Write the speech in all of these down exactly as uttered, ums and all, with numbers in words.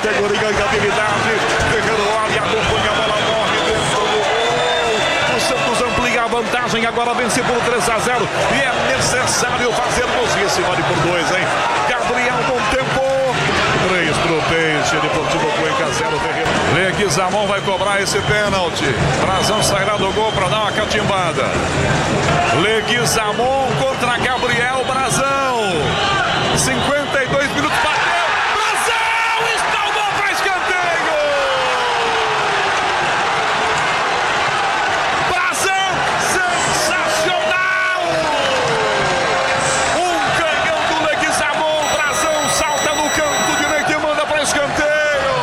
categoria e habilidade. Ferreiro olha, acompanha a bola, morre dentro do gol. O Santos amplia a vantagem, agora vence por três a zero. E é necessário fazermos isso. Vale por dois, hein? Gabriel, bom tempo. Três pro Peixe, Deportivo Cuenca zero, Ferreira. Leguizamon vai cobrar esse pênalti. Brazão sairá do gol para dar uma catimbada. Leguizamon contra Gabriel Brazão. cinquenta e dois minutos, bateu. Brazão espalmou para escanteio. Brazão, sensacional. Um canhão do Leguizamon. Brazão salta no canto direito e manda para escanteio.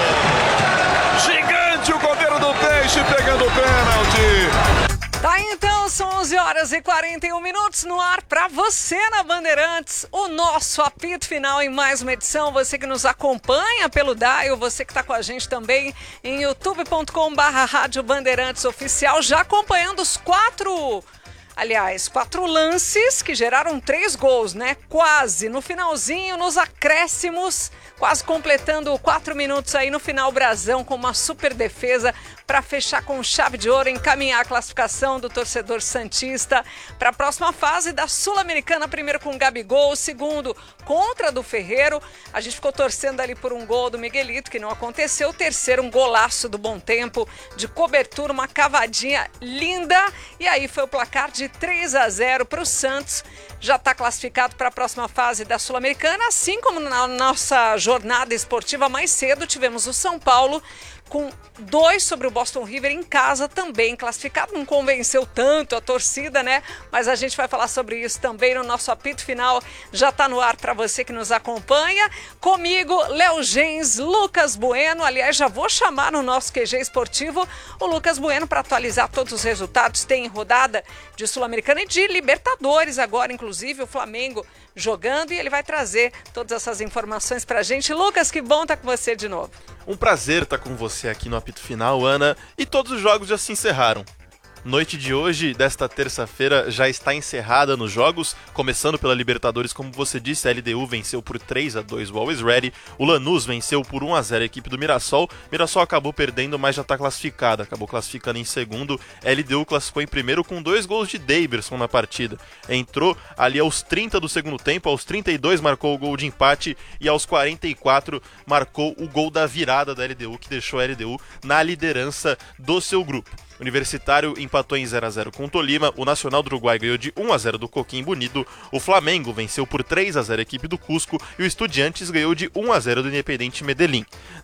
Gigante o goleiro do Peixe pegando o pênalti. Tá, então, são onze horas e quarenta e um minutos no ar para você na Bandeirantes, o nosso apito final em mais uma edição. Você que nos acompanha pelo Dial, você que está com a gente também em youtube ponto com barra Rádio Bandeirantes Oficial, já acompanhando os quatro, aliás, quatro lances que geraram três gols, né? Quase no finalzinho, nos acréscimos, quase completando quatro minutos aí no final, Brazão com uma super defesa para fechar com chave de ouro, encaminhar a classificação do torcedor santista para a próxima fase da Sul-Americana, primeiro com o Gabigol, segundo contra do Ferreiro. A gente ficou torcendo ali por um gol do Miguelito, que não aconteceu. O terceiro, um golaço do Bom Tempo, de cobertura, uma cavadinha linda. E aí foi o placar de três a zero para o Santos. Já está classificado para a próxima fase da Sul-Americana, assim como na nossa jornada esportiva mais cedo tivemos o São Paulo com dois sobre o Boston River em casa, também classificado. Não convenceu tanto a torcida, né? Mas a gente vai falar sobre isso também no nosso apito final. Já está no ar para você que nos acompanha. Comigo, Léo Gens, Lucas Bueno. Aliás, já vou chamar no nosso Q G esportivo o Lucas Bueno para atualizar todos os resultados. Tem rodada de Sul-Americana e de Libertadores agora, inclusive o Flamengo jogando, e ele vai trazer todas essas informações para a gente. Lucas, que bom estar com você de novo. Um prazer estar com você aqui no apito final, Ana, e todos os jogos já se encerraram. Noite de hoje, desta terça-feira, já está encerrada nos jogos, começando pela Libertadores, como você disse, a L D U venceu por três a dois o Always Ready, o Lanús venceu por um a zero a equipe do Mirassol, Mirassol acabou perdendo, mas já está classificada, acabou classificando em segundo, a L D U classificou em primeiro com dois gols de Daverson na partida, entrou ali aos trinta do segundo tempo, aos trinta e dois marcou o gol de empate e aos quarenta e quatro marcou o gol da virada da L D U, que deixou a L D U na liderança do seu grupo. O Universitário empatou em zero a zero com o Tolima, o Nacional do Uruguai ganhou de um a zero do Coquimbo Unido, o Flamengo venceu por três a zero a equipe do Cusco e o Estudiantes ganhou de um a zero do Independiente Medellín.